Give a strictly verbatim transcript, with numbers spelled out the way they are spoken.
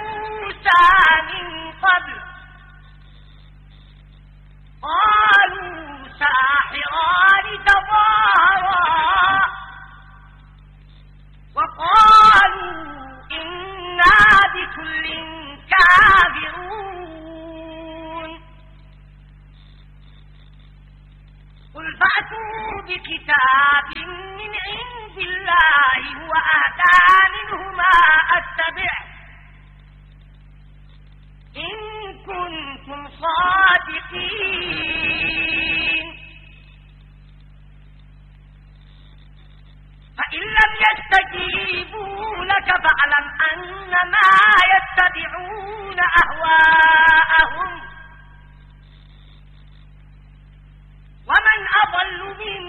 موسى من قبل قالوا ساحران تظاهرا وقالوا إنا بكل كافرون قل فأتوا بكتاب من عند الله هو أهدى منهما أتبعه إن كنتم صادقين فإن لم يستجيبوا لك فاعلم أنما يتبعون أهواءهم ومن أضل من